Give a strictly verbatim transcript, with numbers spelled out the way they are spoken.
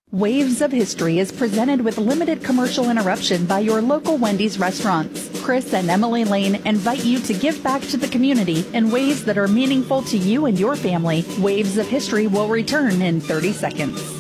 Waves of History is presented with limited commercial interruption by your local Wendy's restaurants. Chris and Emily Lane invite you to give back to the community in ways that are meaningful to you and your family. Waves of History will return in thirty seconds.